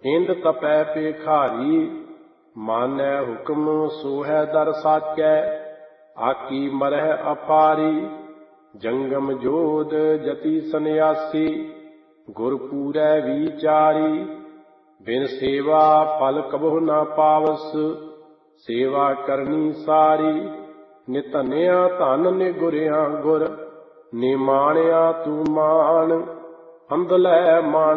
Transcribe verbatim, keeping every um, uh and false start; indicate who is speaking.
Speaker 1: ਇੰਦ ਤਪੈ ਪੇਖਾਰੀ, ਮਾਨੈ ਹੁਕਮ ਸੋਹੈ ਦਰ ਸਾਚੈ। ਆਕੀ ਮਰਹਿ ਅਪਾਰੀ, ਜੰਗਮ ਜੋਧ ਜਤੀ ਸੰਨਿਆਸੀ। ਗੁਰ ਪੂਰੈ ਵਿਚਾਰੀ, ਬਿਨ ਸੇਵਾ ਫਲ ਕਬਹੁ ਨ ਪਾਵਸ। ਸੇਵਾ ਕਰਨੀ ਸਾਰੀ, ਨਿਧਨਿਆ ਧਨ ਨਿਗੁਰਿਆ ਗੁਰ। ਨਿਮਾਣਿਆ ਤੂੰ ਮਾਨ, ਅੰਧਲੇ ਮਾਨ